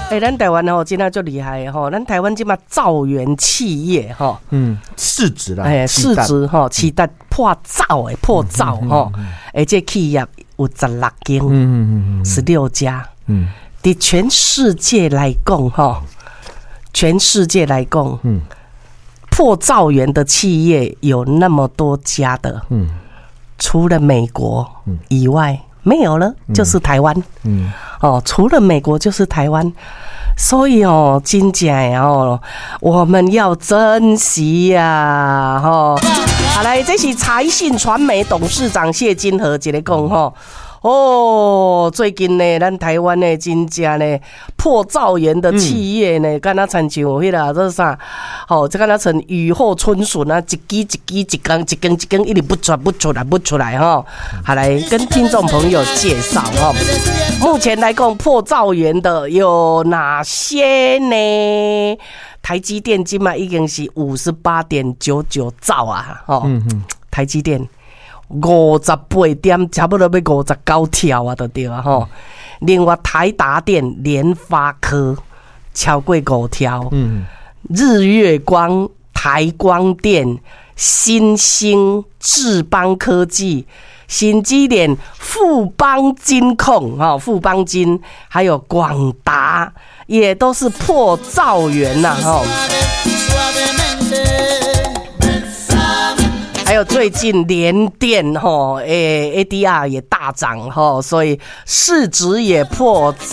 咱台湾真的就厉害吼，咱台湾这嘛造园企业吼， 市值啦， 市值吼，市值破兆吼，而且企业有16间，16家，在全世界来讲吼，破兆元的企业有那么多家的，除了美国以外没有了，就是台湾，除了美国就是台湾。所以真正我们要珍惜呀，好来，这是财信传媒董事长谢金河一个讲最近呢，咱台湾呢，真正呢破兆元的企业呢，敢若亲像迄啦，这啥，这敢若像雨后春笋啊，一根一直不出来好来跟听众朋友介绍目前来讲破兆元的有哪些呢？台积电今嘛已经是58.99兆啊，台积电。58点，差不多要59条啊，就对啊吼。另外，台达电、联发科超过5条，日月光、台光电、新兴、智邦科技、新基电、富邦金控富邦金，还有广达，也都是破兆元呐还有最近联电ADR 也大涨所以市值也破